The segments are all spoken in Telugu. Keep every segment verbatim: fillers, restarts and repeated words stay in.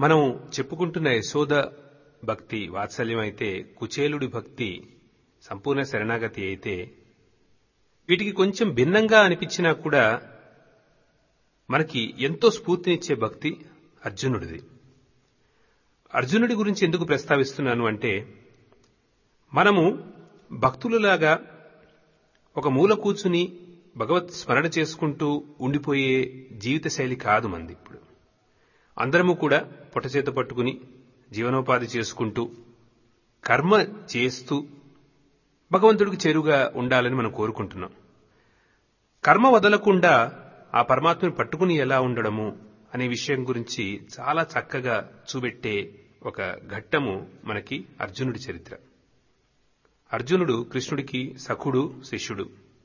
మనం చెప్పుకుంటున్న యశోద భక్తి వాత్సల్యం అయితే, కుచేలుడి భక్తి సంపూర్ణ శరణాగతి అయితే, వీటికి కొంచెం భిన్నంగా అనిపించినా కూడా మనకి ఎంతో స్ఫూర్తినిచ్చే భక్తి అర్జునుడిది. అర్జునుడి గురించి ఎందుకు ప్రస్తావిస్తున్నాను అంటే, మనము భక్తులలాగా ఒక మూల కూర్చుని భగవత్ స్మరణ చేసుకుంటూ ఉండిపోయే జీవిత శైలి కాదు మంది. ఇప్పుడు అందరము కూడా పొట్టచేత పట్టుకుని జీవనోపాధి చేసుకుంటూ కర్మ చేస్తూ భగవంతుడికి చేరుగా ఉండాలని మనం కోరుకుంటున్నాం. కర్మ వదలకుండా ఆ పరమాత్మని పట్టుకుని ఎలా ఉండడము అనే విషయం గురించి చాలా చక్కగా చూపెట్టే ఒక ఘట్టము మనకి అర్జునుడి చరిత్ర. అర్జునుడు కృష్ణుడికి సఖుడు, శిష్యుడు.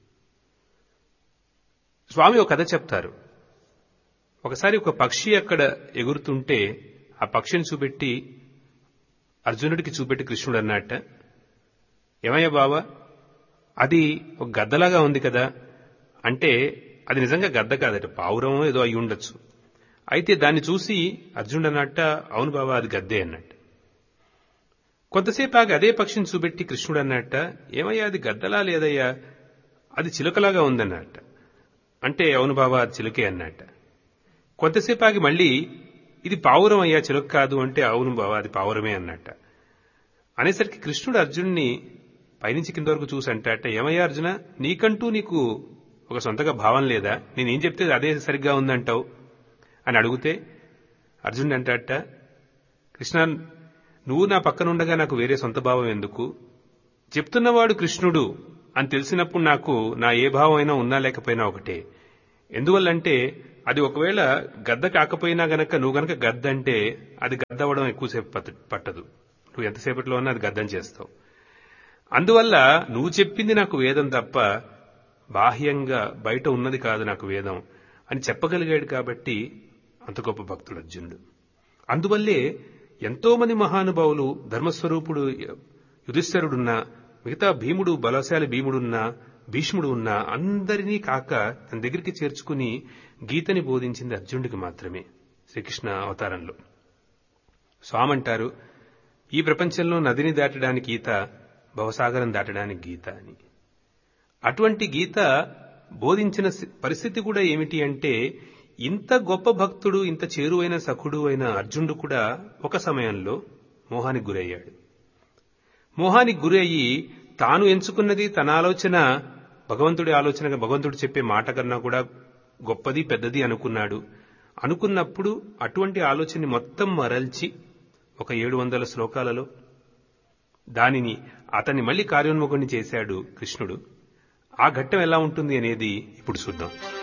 స్వామి ఒక కథ చెప్తారు. ఒకసారి ఒక పక్షి అక్కడ ఎగురుతుంటే ఆ పక్షిని చూపెట్టి అర్జునుడికి చూపెట్టి కృష్ణుడు అన్నట్ట, ఏమయ్య బావా, అది ఒక గద్దలాగా ఉంది కదా అంటే, అది నిజంగా గద్ద కాదట, పావురమో ఏదో అయి ఉండొచ్చు. అయితే దాన్ని చూసి అర్జునుడు అన్నట్ట, అవును బావా అది గద్దే అన్నట్టు. కొంతసేపు ఆగి అదే పక్షిని చూపెట్టి కృష్ణుడు అన్నట్ట, ఏమయ్యా అది గద్దలా లేదయ్యా, అది చిలుకలాగా ఉందన్నట్ట. అంటే అవును బావా అది చిలుకే అన్నట్ట. కొంతసేపు ఆగి మళ్ళీ ఇది పావురం అయ్యా చిలుక కాదు అంటే, అవును బావా అది పావురమే అన్నట్ట. అనేసరికి కృష్ణుడు అర్జునుడిని పైనుంచి కింద వరకు చూసి అంటాట, ఏమయ్యా అర్జున, నీకంటూ నీకు ఒక సొంతగా భావం లేదా, నేనేం చెప్తే అదే సరిగ్గా ఉందంటావు అని అడిగితే అర్జునుడు అంటాట, కృష్ణ నువ్వు నా పక్కనుండగా నాకు వేరే సొంత భావం ఎందుకు, చెప్తున్నవాడు కృష్ణుడు అని తెలిసినప్పుడు నాకు నా ఏ భావం అయినా ఉన్నా లేకపోయినా ఒకటే. ఎందువల్లంటే అది ఒకవేళ గద్ద కాకపోయినా గనక నువ్వు గనక గద్ద అంటే అది గద్ద అవ్వడం ఎక్కువసేపు పట్టదు, నువ్వు ఎంతసేపట్లో ఉన్నా అది గద్దం చేస్తావు. అందువల్ల నువ్వు చెప్పింది నాకు వేదం తప్ప బాహ్యంగా బయట ఉన్నది కాదు నాకు వేదం అని చెప్పగలిగాడు. కాబట్టి అంత గొప్ప భక్తుడు అర్జునుడు. అందువల్లే ఎంతో మంది మహానుభావులు, ధర్మస్వరూపుడు యుధిష్ఠిరుడున్నా, మిగతా భీముడు బలశాలి భీముడున్నా, భీష్ముడు ఉన్నా అందరినీ కాక తన దగ్గరికి చేర్చుకుని గీతని బోధించింది అర్జునుడికి మాత్రమే శ్రీకృష్ణ అవతారంలో. స్వామంటారు, ఈ ప్రపంచంలో నదిని దాటడానికి ఈత, భవసాగరం దాటడానికి గీత అని. అటువంటి గీత బోధించిన పరిస్థితి కూడా ఏమిటి అంటే, ఇంత గొప్ప భక్తుడు, ఇంత చేరువైన సఖుడు అయిన అర్జునుడు కూడా ఒక సమయంలో మోహానికి గురయ్యాడు. మోహానికి గురి అయ్యి తాను ఎంచుకున్నది తన ఆలోచన భగవంతుడి ఆలోచనగా, భగవంతుడు చెప్పే మాట కన్నా కూడా గొప్పది పెద్దది అనుకున్నాడు. అనుకున్నప్పుడు అటువంటి ఆలోచనని మొత్తం మరల్చి ఒక ఏడు వందల శ్లోకాలలో దానిని అతన్ని మళ్లీ కార్యోన్ముఖుని చేశాడు కృష్ణుడు. ఆ ఘట్టం ఎలా ఉంటుంది అనేది ఇప్పుడు చూద్దాం.